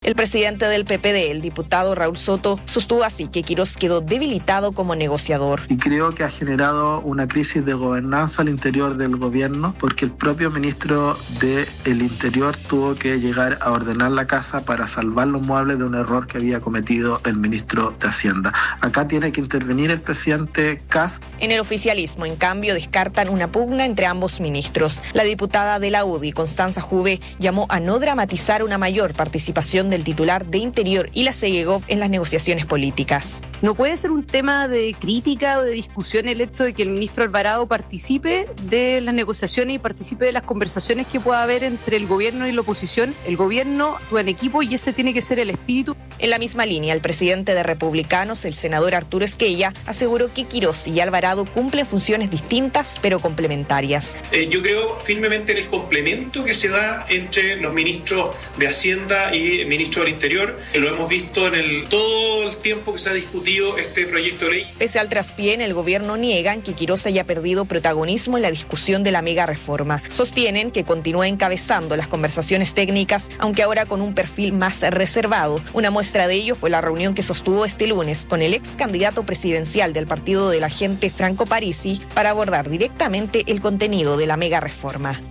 El presidente del PPD, el diputado Raúl Soto, sostuvo así que Quirós quedó debilitado como negociador. Y creo que ha generado una crisis de gobernanza al interior del gobierno, porque el propio ministro del Interior tuvo que llegar a ordenar la casa para salvar los muebles de un error que había cometido el ministro de Hacienda. Acá tiene que intervenir el presidente Kast. En el oficialismo, en cambio, descartan una pugna entre ambos ministros. La diputada de la UDI, Constanza Juve, llamó a no dramatizar una mayor participación del titular de Interior y la CEGEGOV en las negociaciones políticas. No puede ser un tema de crítica o de discusión el hecho de que el ministro Alvarado participe de las negociaciones y participe de las conversaciones que pueda haber entre el gobierno y la oposición. El gobierno actúa en equipo y ese tiene que ser el espíritu. En la misma línea, el presidente de Republicanos, el senador Arturo Esquella, aseguró que Quirós y Alvarado cumplen funciones distintas pero complementarias. Yo creo firmemente en el complemento que se da entre los ministros de Hacienda y el ministro del Interior. Lo hemos visto en todo el tiempo que se ha discutido este proyecto de ley. Pese al traspié en el gobierno, niegan que Quirós haya perdido protagonismo en la discusión de la mega reforma. Sostienen que continúa encabezando las conversaciones técnicas, aunque ahora con un perfil más reservado. Una muestra de ello fue la reunión que sostuvo este lunes con el ex candidato presidencial del partido de la gente, Franco Parisi, para abordar directamente el contenido de la mega reforma.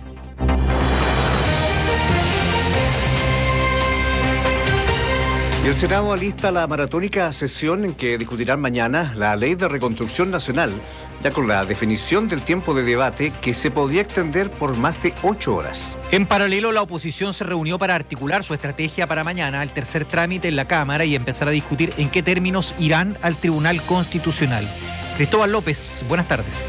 Y el Senado alista la maratónica sesión en que discutirán mañana la Ley de Reconstrucción Nacional, ya con la definición del tiempo de debate que se podría extender por más de 8 horas. En paralelo, la oposición se reunió para articular su estrategia para mañana, el tercer trámite en la Cámara, y empezar a discutir en qué términos irán al Tribunal Constitucional. Cristóbal López, buenas tardes.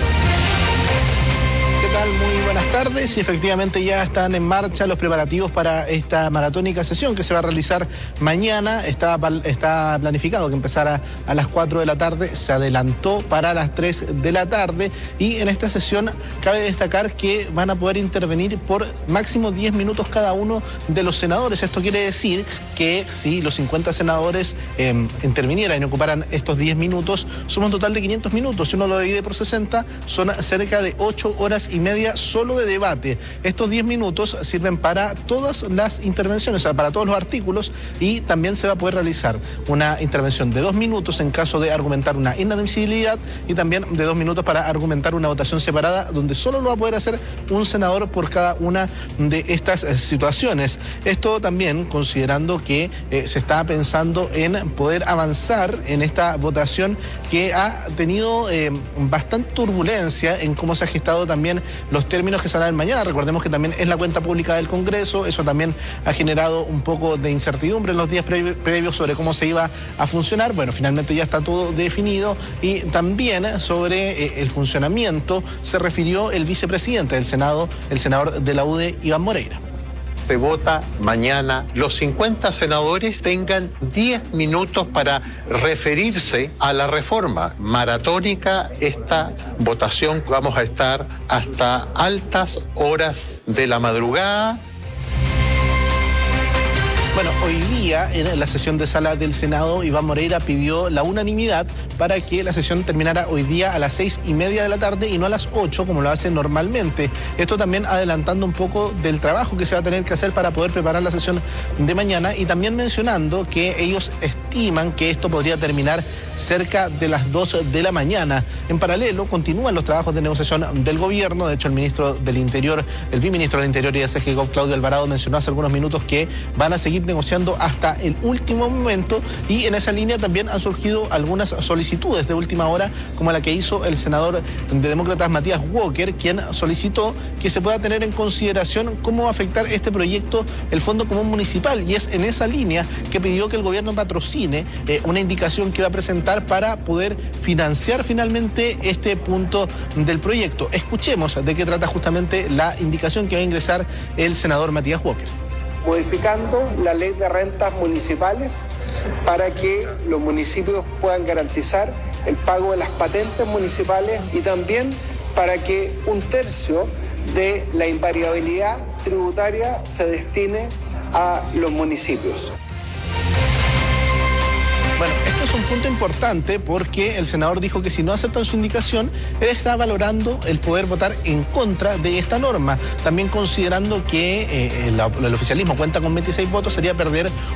Muy buenas tardes, y efectivamente ya están en marcha los preparativos para esta maratónica sesión que se va a realizar mañana. Está planificado que empezara a las 4 de la tarde, se adelantó para las 3 de la tarde, y en esta sesión cabe destacar que van a poder intervenir por máximo 10 minutos cada uno de los senadores. Esto quiere decir que si los 50 senadores intervinieran y ocuparan estos 10 minutos, suma un total de 500 minutos. Si uno lo divide por 60, son cerca de 8 horas y media solo de debate. Estos 10 minutos sirven para todas las intervenciones, o sea, para todos los artículos, y también se va a poder realizar una intervención de 2 minutos en caso de argumentar una inadmisibilidad, y también de 2 minutos para argumentar una votación separada, donde solo lo va a poder hacer un senador por cada una de estas situaciones. Esto también considerando que se está pensando en poder avanzar en esta votación que ha tenido bastante turbulencia en cómo se ha gestado también los términos que saldrán mañana. Recordemos que también es la cuenta pública del Congreso. Eso también ha generado un poco de incertidumbre en los días previos sobre cómo se iba a funcionar. Bueno, finalmente ya está todo definido, y también sobre el funcionamiento se refirió el vicepresidente del Senado, el senador de la UDI, Iván Moreira. Se vota mañana, los 50 senadores tengan 10 minutos para referirse a la reforma. Maratónica esta votación, vamos a estar hasta altas horas de la madrugada. Bueno, hoy día en la sesión de sala del Senado, Iván Moreira pidió la unanimidad para que la sesión terminara hoy día a las 6:30 de la tarde y no a las 8 como lo hace normalmente. Esto también adelantando un poco del trabajo que se va a tener que hacer para poder preparar la sesión de mañana, y también mencionando que ellos estiman que esto podría terminar cerca de las 2 de la mañana. En paralelo continúan los trabajos de negociación del gobierno. De hecho, el ministro del Interior, el viceministro del Interior y de CEGEGOV, Claudio Alvarado, mencionó hace algunos minutos que van a seguir negociando hasta el último momento, y en esa línea también han surgido algunas solicitudes de última hora, como la que hizo el senador de Demócratas Matías Walker, quien solicitó que se pueda tener en consideración cómo va a afectar este proyecto el Fondo Común Municipal, y es en esa línea que pidió que el gobierno patrocine una indicación que va a presentar para poder financiar finalmente este punto del proyecto. Escuchemos de qué trata justamente la indicación que va a ingresar el senador Matías Walker. Modificando la ley de rentas municipales para que los municipios puedan garantizar el pago de las patentes municipales, y también para que 1/3 de la invariabilidad tributaria se destine a los municipios. Bueno, esto es un punto importante porque el senador dijo que si no aceptan su indicación, él está valorando el poder votar en contra de esta norma. También considerando que el oficialismo cuenta con 26 votos, sería perder